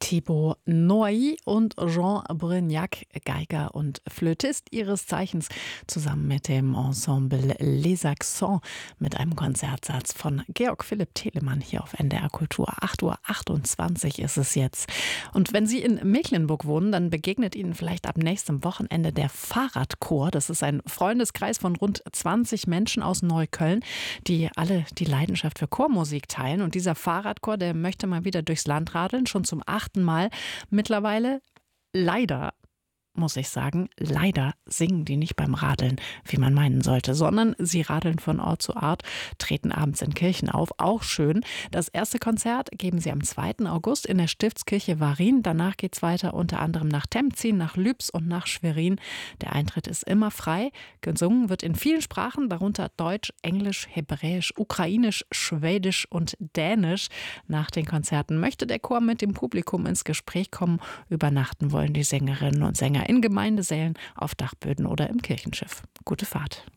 Thibaut Noy und Jean Brignac, Geiger und Flötist ihres Zeichens, zusammen mit dem Ensemble Les Accents mit einem Konzertsatz von Georg Philipp Telemann hier auf NDR Kultur. 8:28 Uhr ist es jetzt. Und wenn Sie in Mecklenburg wohnen, dann begegnet Ihnen vielleicht ab nächstem Wochenende der Fahrradchor. Das ist ein Freundeskreis von rund 20 Menschen aus Neukölln, die alle die Leidenschaft für Chormusik teilen. Und dieser Fahrradchor, der möchte mal wieder durchs Land radeln, schon zum 8. Mal. Mittlerweile leider, muss ich sagen, leider singen die nicht beim Radeln, wie man meinen sollte, sondern sie radeln von Ort zu Ort, treten abends in Kirchen auf, auch schön. Das erste Konzert geben sie am 2. August in der Stiftskirche Warin. Danach geht es weiter unter anderem nach Temzin, nach Lübs und nach Schwerin. Der Eintritt ist immer frei. Gesungen wird in vielen Sprachen, darunter Deutsch, Englisch, Hebräisch, Ukrainisch, Schwedisch und Dänisch. Nach den Konzerten möchte der Chor mit dem Publikum ins Gespräch kommen. Übernachten wollen die Sängerinnen und Sänger in Gemeindesälen, auf Dachböden oder im Kirchenschiff. Gute Fahrt.